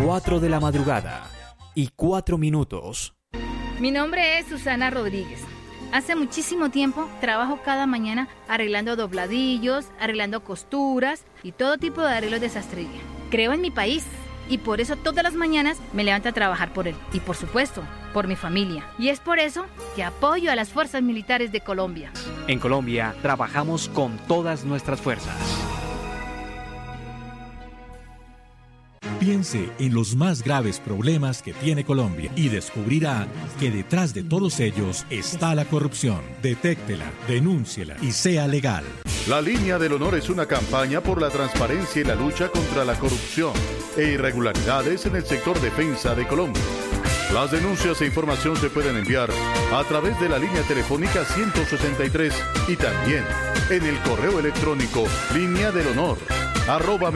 4 de la madrugada y 4 minutos. Mi nombre es Susana Rodríguez. Hace muchísimo tiempo trabajo cada mañana arreglando dobladillos, arreglando costuras y todo tipo de arreglos de sastrería. Creo en mi país y por eso todas las mañanas me levanto a trabajar por él. Y por supuesto, por mi familia. Y es por eso que apoyo a las fuerzas militares de Colombia. En Colombia trabajamos con todas nuestras fuerzas. Piense en los más graves problemas que tiene Colombia y descubrirá que detrás de todos ellos está la corrupción. Detéctela, denúnciela y sea legal. La Línea del Honor es una campaña por la transparencia y la lucha contra la corrupción e irregularidades en el sector defensa de Colombia. Las denuncias e información se pueden enviar a través de la línea telefónica 163 y también en el correo electrónico lineadelhonor@